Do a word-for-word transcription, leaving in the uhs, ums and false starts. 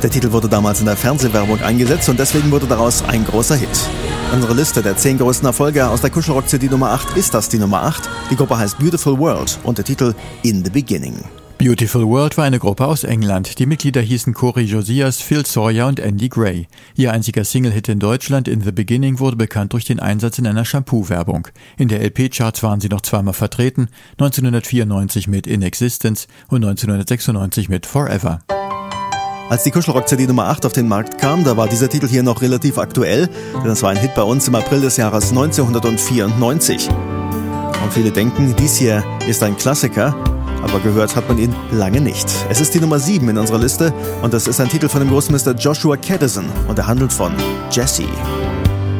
Der Titel wurde damals in der Fernsehwerbung eingesetzt und deswegen wurde daraus ein großer Hit. Unsere Liste der zehn größten Erfolge aus der Kuschelrock-C D Nummer acht ist das die Nummer acht. Die Gruppe heißt Beautiful World und der Titel In the Beginning. Beautiful World war eine Gruppe aus England. Die Mitglieder hießen Corey Josias, Phil Sawyer und Andy Gray. Ihr einziger Single-Hit in Deutschland, In the Beginning, wurde bekannt durch den Einsatz in einer Shampoo-Werbung. In der L P-Charts waren sie noch zweimal vertreten, neunzehnhundertvierundneunzig mit In Existence und neunzehnhundertsechsundneunzig mit Forever. Als die Kuschelrock-C D Nummer acht auf den Markt kam, da war dieser Titel hier noch relativ aktuell, denn das war ein Hit bei uns im April des Jahres neunzehnhundertvierundneunzig. Und viele denken, dies hier ist ein Klassiker, aber gehört hat man ihn lange nicht. Es ist die Nummer sieben in unserer Liste und das ist ein Titel von dem großen Mister Joshua Kadison und er handelt von Jessie.